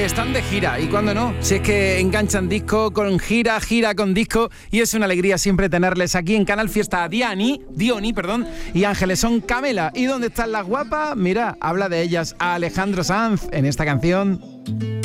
están de gira, y cuando no, si es que enganchan disco con gira con disco, y es una alegría siempre tenerles aquí en Canal Fiesta a Diony, y Ángeles son Camela. ¿Y dónde están las guapas? Mira, habla de ellas a Alejandro Sanz en esta canción.